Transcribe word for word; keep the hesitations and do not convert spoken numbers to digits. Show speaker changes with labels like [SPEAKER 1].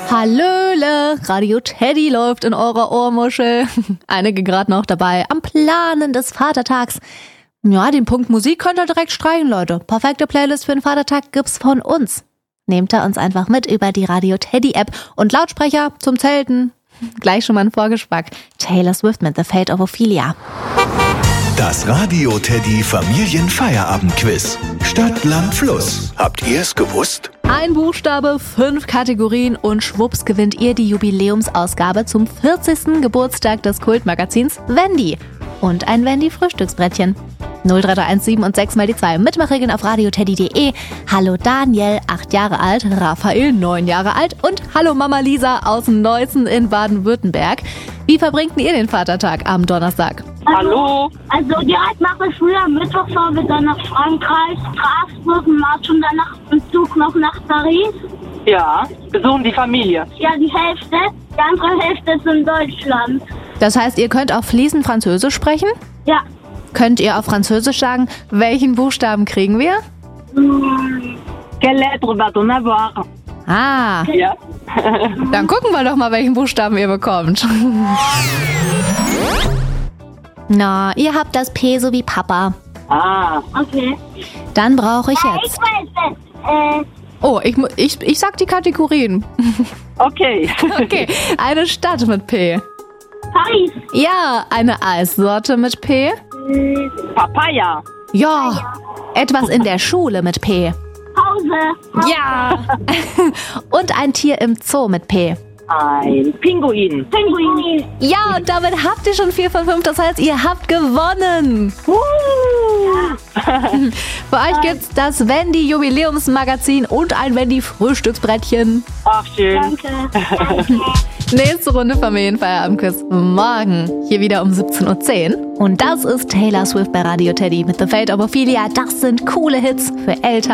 [SPEAKER 1] Hallöle, Radio Teddy läuft in eurer Ohrmuschel. Einige gerade noch dabei am Planen des Vatertags. Ja, den Punkt Musik könnt ihr direkt streichen, Leute. Perfekte Playlist für den Vatertag gibt's von uns. Nehmt ihr uns einfach mit über die Radio Teddy App und Lautsprecher zum Zelten. Gleich schon mal ein Vorgeschmack. Taylor Swift mit The Fate of Ophelia.
[SPEAKER 2] Das Radio Teddy Familienfeierabendquiz. Stadt, Land, Fluss. Habt ihr es gewusst?
[SPEAKER 1] Ein Buchstabe, fünf Kategorien und schwupps gewinnt ihr die Jubiläumsausgabe zum vierzigsten Geburtstag des Kultmagazins Wendy. Und ein Wendy-Frühstücksbrettchen. null drei drei eins sieben und sechs mal die zwei. Mitmachregeln auf radioteddy punkt de. Hallo Daniel, acht Jahre alt, Raphael, neun Jahre alt und hallo Mama Lisa aus Neußen in Baden-Württemberg. Wie verbringt ihr den Vatertag am Donnerstag?
[SPEAKER 3] Hallo. Also direkt nach der Schule am Mittwoch fahren wir dann nach Frankreich, Straßburg, Marsch und dann nach dem Zug noch nach Paris.
[SPEAKER 4] Ja, besuchen die Familie.
[SPEAKER 3] Ja, die Hälfte. Die andere Hälfte ist in Deutschland.
[SPEAKER 1] Das heißt, ihr könnt auch fließend Französisch sprechen?
[SPEAKER 3] Ja.
[SPEAKER 1] Könnt ihr auf Französisch sagen, welchen Buchstaben kriegen wir?
[SPEAKER 3] Hm.
[SPEAKER 4] Quelle lettre va-t-on avoir?
[SPEAKER 1] Ah,
[SPEAKER 4] Ja.
[SPEAKER 1] dann gucken wir doch mal, welchen Buchstaben ihr bekommt. Na, ihr habt das P so wie Papa.
[SPEAKER 4] Ah,
[SPEAKER 3] Okay.
[SPEAKER 1] Dann brauche ich
[SPEAKER 3] Ja, ich
[SPEAKER 1] jetzt...
[SPEAKER 3] weiß es. Äh,
[SPEAKER 1] Oh, ich, mu- ich, ich sag die Kategorien.
[SPEAKER 4] okay.
[SPEAKER 1] Okay, eine Stadt mit P.
[SPEAKER 3] Paris.
[SPEAKER 1] Ja, eine Eissorte mit P.
[SPEAKER 3] Äh,
[SPEAKER 4] Papaya.
[SPEAKER 1] Ja, etwas in der Schule mit P.
[SPEAKER 3] Pause.
[SPEAKER 1] Ja. Und ein Tier im Zoo mit P.
[SPEAKER 4] Ein Pinguin.
[SPEAKER 3] Pinguin.
[SPEAKER 1] Ja, und damit habt ihr schon vier von fünf. Das heißt, ihr habt gewonnen. Für euch gibt's das Wendy Jubiläumsmagazin und ein Wendy Frühstücksbrettchen.
[SPEAKER 4] Ach, schön.
[SPEAKER 3] Danke.
[SPEAKER 1] Nächste Runde Familienfeierabendquiz morgen. Hier wieder um siebzehn Uhr zehn. Und das ist Taylor Swift bei Radio Teddy mit The Fate of Ophelia. Das sind coole Hits für Eltern.